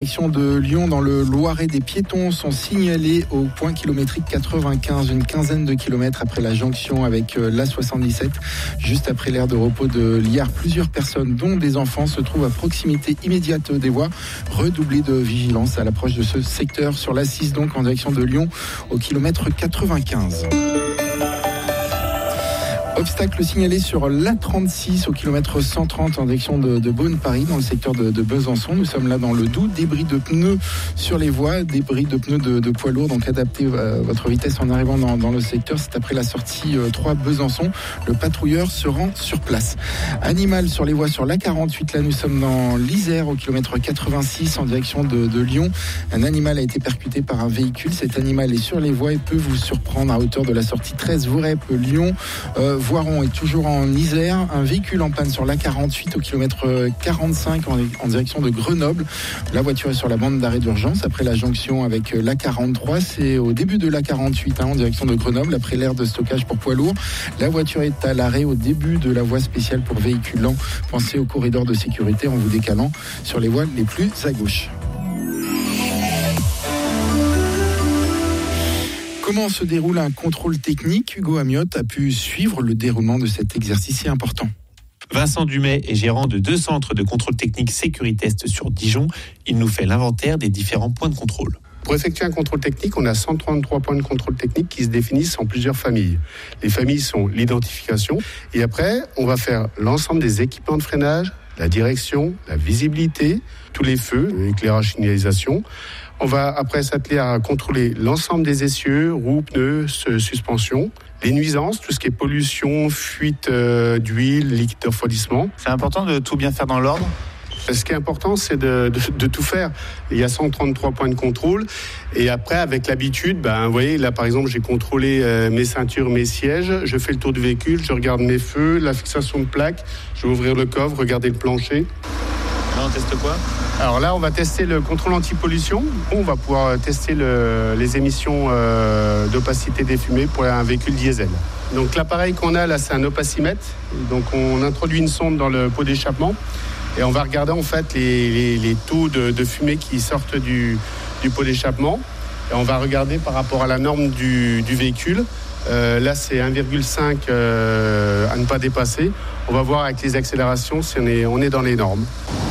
direction de Lyon, dans le Loiret, des piétons sont signalés au point kilométrique 95, une quinzaine de kilomètres après la jonction avec l'A77, juste après l'aire de repos de Liard. Plusieurs personnes, dont des enfants, se trouvent à proximité immédiate des voies. Redoublez de vigilance à l'approche de ce secteur sur l'A6, donc en direction de Lyon, au kilomètre 95. Obstacle signalé sur l'A36 au kilomètre 130 en direction de Beaune-Paris, dans le secteur de Besançon. Nous sommes là dans le Doubs. Débris de pneus sur les voies, débris de pneus de poids lourd. Donc adaptez votre vitesse en arrivant dans le secteur. C'est après la sortie 3 Besançon. Le patrouilleur se rend sur place. Animal sur les voies sur l'A48. Là, nous sommes dans l'Isère au kilomètre 86 en direction de Lyon. Un animal a été percuté par un véhicule. Cet animal est sur les voies et peut vous surprendre à hauteur de la sortie 13 Vourep-Lyon. Voiron est toujours en Isère. Un véhicule en panne sur l'A48 au kilomètre 45 en direction de Grenoble. La voiture est sur la bande d'arrêt d'urgence après la jonction avec l'A43. C'est au début de l'A48 en direction de Grenoble, après l'aire de stockage pour poids lourds. La voiture est à l'arrêt au début de la voie spéciale pour véhicules lents. Pensez au corridor de sécurité en vous décalant sur les voies les plus à gauche. Comment se déroule un contrôle technique ? Hugo Amiotte a pu suivre le déroulement de cet exercice si important. Vincent Dumay est gérant de 2 centres de contrôle technique Sécuritest sur Dijon. Il nous fait l'inventaire des différents points de contrôle. Pour effectuer un contrôle technique, on a 133 points de contrôle technique qui se définissent en plusieurs familles. Les familles sont l'identification et après, on va faire l'ensemble des équipements de freinage, la direction, la visibilité, tous les feux, l'éclairage, signalisation. On va après s'atteler à contrôler l'ensemble des essieux, roues, pneus, suspension, les nuisances, tout ce qui est pollution, fuite d'huile, liquide de refroidissement. C'est important de tout bien faire dans l'ordre ? Ce qui est important, c'est de tout faire. Il y a 133 points de contrôle. Et après, avec l'habitude, vous voyez, là, par exemple, j'ai contrôlé mes ceintures, mes sièges. Je fais le tour du véhicule, je regarde mes feux, la fixation de plaques. Je vais ouvrir le coffre, regarder le plancher. Là, on teste quoi ? Alors là, on va tester le contrôle anti-pollution. On va pouvoir tester les émissions d'opacité des fumées pour un véhicule diesel. Donc l'appareil qu'on a là, c'est un opacimètre. Donc on introduit une sonde dans le pot d'échappement et on va regarder en fait les taux de fumée qui sortent du pot d'échappement. Et on va regarder par rapport à la norme du véhicule. Là, c'est 1,5 à ne pas dépasser. On va voir avec les accélérations si on est dans les normes.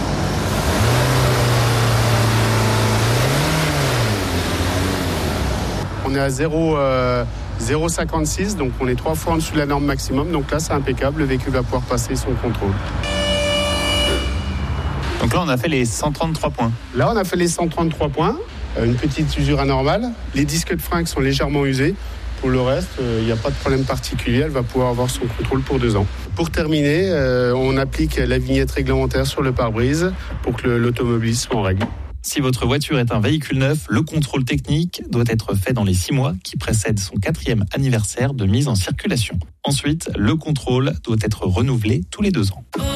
On est à 0,56, donc on est 3 fois en dessous de la norme maximum. Donc là, c'est impeccable, le véhicule va pouvoir passer son contrôle. Donc là, on a fait les 133 points. Là, on a fait les 133 points. Une petite usure anormale. Les disques de frein sont légèrement usés. Pour le reste, il n'y a pas de problème particulier. Elle va pouvoir avoir son contrôle pour 2 ans. Pour terminer, on applique la vignette réglementaire sur le pare-brise pour que l'automobiliste soit en règle. Si votre voiture est un véhicule neuf, le contrôle technique doit être fait dans les 6 mois qui précèdent son 4e anniversaire de mise en circulation. Ensuite, le contrôle doit être renouvelé tous les 2 ans.